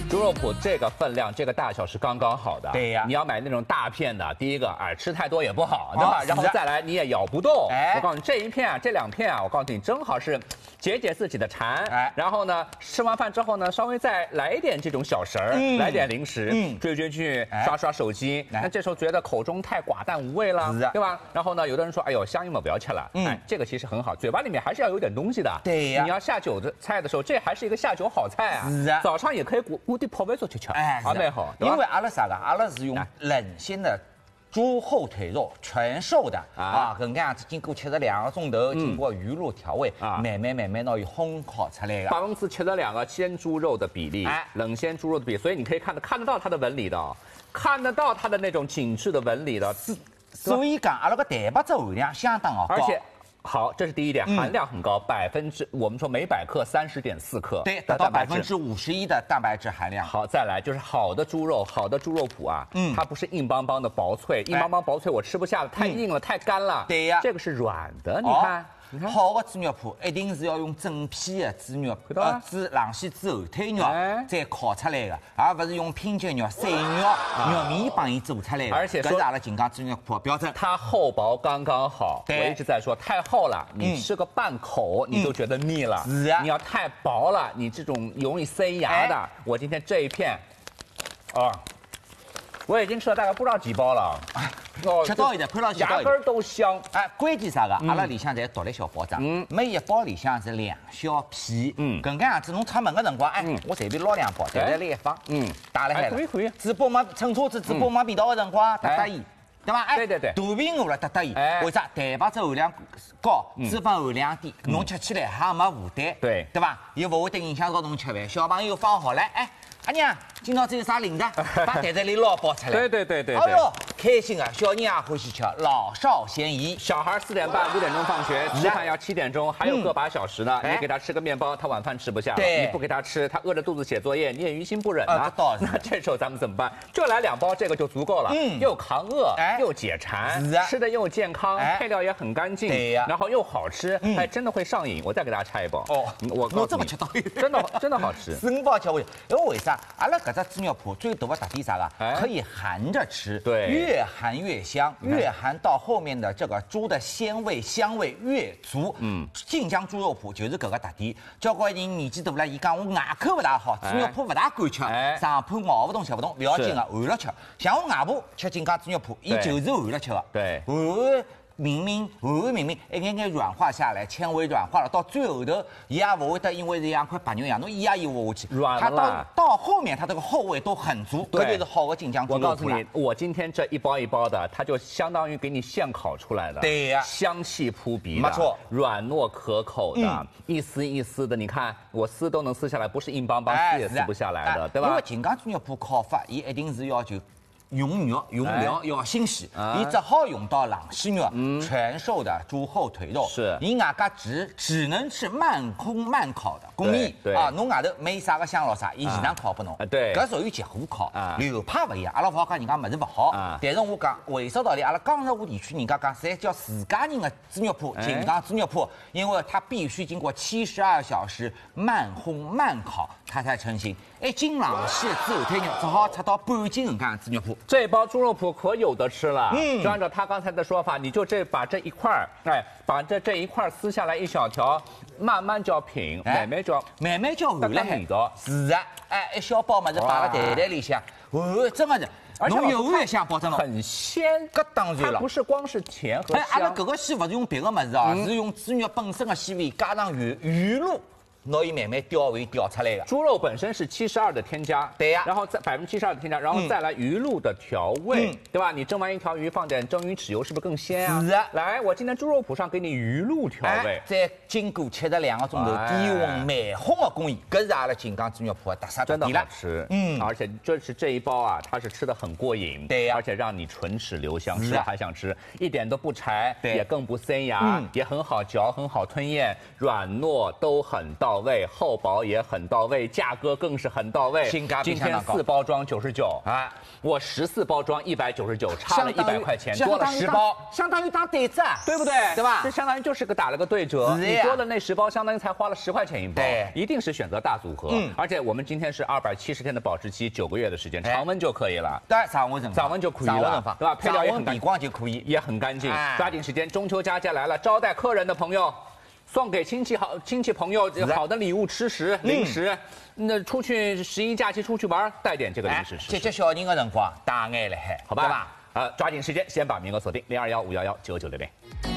猪肉脯这个分量、这个大小是刚刚好的。 对呀， 你要买那种大片的，第一个，吃太多也不好，对吧？然后再来你也咬不动。我告诉你，这一片啊，这2片啊，我告诉你，正好是解自己的馋。然后呢，吃完饭之后呢，稍微再来一点这种小食儿，来点零食，追剧，刷手机。那这时候觉得口中太寡淡无味了，对吧？然后呢，有的人说，哎呦，香芋嘛不要吃了。这个其实很好，嘴巴里面还是要有点东西的。 对呀， 你要下酒的菜的时候，这还是一个下酒好菜啊。 是啊， 早上也可以锅底泡饭做吃，蛮好。 因为阿拉啥个，阿拉是用冷鲜的猪后腿肉，全瘦的搿能样子，经过72个钟头，经过鱼露调味，慢慢拿伊烘烤出来的。 72个鲜猪肉的比例，冷鲜猪肉的比例，所以你可以看得到它的纹理的，看得到它的那种紧致的纹理的。 所以讲，阿拉个蛋白质含量相当高， 而且。好，这是第一点，含量很高，我们说每100克30.4克， 对，达到51%的蛋白质含量。 好，再来就是好的猪肉脯啊，它不是硬邦邦的薄脆，硬邦邦薄脆我吃不下了，太硬了，太干了。 对呀， 这个是软的，你看。 好的猪肉脯一定是要用整批的猪肉，狼血猪后腿肉再烤出来的，而不是用拼接肉、碎肉、肉米帮伊做出来的。 而且搿是阿拉金刚猪肉脯标准。 它厚薄刚刚好。我一直在说，太厚了，你吃个半口你都觉得腻了。 是啊。 你要太薄了，你这种容易塞牙的。我今天这一片，我已经吃了大概不知道几包了。 吃到现在看到牙根都香。 关键啥个？阿拉里向侪独立小包装，每一包里向是2小片。搿能样子，侬出门个辰光，我随便捞2包，在那里一放，打了海了。 可以。 直播嘛，乘车子直播嘛，味道个辰光，得意，对伐？ 对。 肚皮饿了得意。为啥？蛋白质含量高，脂肪含量低，侬吃起来还没负担。对伐？又勿会得影响到侬吃饭。小朋友放学了，阿娘，今朝子有啥零食？把袋子里捞包出来。 对。 哎呦，开心啊！小人也欢喜吃，老少咸宜。 小孩4点半、5点钟放学，吃饭要7点钟，还有个把小时呢。你给他吃个面包，他晚饭吃不下了；你不给他吃，他饿着肚子写作业，你也于心不忍啊。那这时候咱们怎么办？就来2包这个就足够了。又抗饿，又解馋，吃的又健康，配料也很干净，然后又好吃，真的会上瘾。我再给大家拆1包。 我这么吃到真的好吃。 4、5包吃回去，因为为啥？阿拉搿只猪肉脯最大的特点啥个？可以含着吃， 对， 越含越香，越含到后面的这个猪的鲜味香味越足。晋江猪肉脯就是搿个特点。交关人年纪大了，伊讲我胃口勿大好，猪肉脯勿大敢吃，上盘咬勿动、吃勿动，勿要紧个，含了吃。像我外婆吃晋江猪肉脯，伊就是含了吃的。 对， 明明一眼软化下来，纤维软化了，到最后头，伊也勿会得因为是像块白肉一样，侬一压一窝下去， 软了。 它到后面，它这个后味都很足，搿就是好的晋江猪肉脯。 我告诉你，我今天这一包一包的，它就相当于给你现烤出来的， 对呀， 香气扑鼻的， 没错， 软糯可口的，一丝一丝的，你看我撕都能撕下来，不是硬邦邦，撕也撕不下来的，对吧？ 因为晋江猪肉脯烤法，伊一定是要求。用肉用料要新鲜，伊只好用到狼息肉，全瘦的猪后腿肉。 是， 伊外加只能吃慢烘慢烤的工艺啊，侬外头没啥个香料啥，伊现场烤拨侬。 对， 搿属于急火烤，流派勿一样。阿拉勿好讲人家物事勿好，但是我讲为啥道理？阿拉江浙沪地区人家讲，侪叫自家人的猪肉脯，晋江猪肉脯，因为它必须经过72小时慢烘慢烤，它才成型。1斤狼息猪后腿肉只好吃到半斤搿样猪肉脯。 这包猪肉脯可有的吃了，就按照他刚才的说法，你就把这一块把这一块撕下来一小条，慢慢叫品，慢慢叫下来味道。是啊，一小包么子摆辣袋里向，真的是，侬越越香，保证了很鲜。 搿当然了， 它不是光是甜和香。 阿拉搿个鲜勿是用别个么子啊，是用猪肉本身的鲜味加上鱼露。拿伊慢慢调味调出来的。 猪肉本身是72的添加， 对呀， 然后再72%的添加，然后再来鱼露的调味，对吧？你蒸完一条鱼放点蒸鱼豉油，是不是更鲜啊？ 是啊。 来，我今天猪肉脯上给你鱼露调味， 再经过72个钟头低温慢烘的工艺，搿是阿拉晋江猪肉脯的特色真的好吃。而且这一包啊，它是吃的很过瘾， 对呀， 而且让你唇齿留香，吃了还想吃，一点都不柴，也更不塞牙，也很好嚼，很好吞咽，软糯都很到到位，厚薄也很到位，价格更是很到位。 性价比相当高。 今天4包装99啊，我14包装199，差了100块钱，多了10包， 相当于打对折， 对不对？ 对吧？ 这相当于就是打了个对折，你多了那10包，相当于才花了10块钱一包。对，一定是选择大组合。而且我们今天是270天的保质期，9个月的时间，常温就可以了。 对，常温就可以了，对吧？配料也很避光就可以， 也很干净。抓紧时间，中秋佳节来了，招待客人的朋友，送给亲戚朋友好的礼物，吃食零食。那出去11假期出去玩，带点这个零食吃。 接小人的辰光，大爱来海， 好吧？抓紧时间，先把名额锁定0215119960。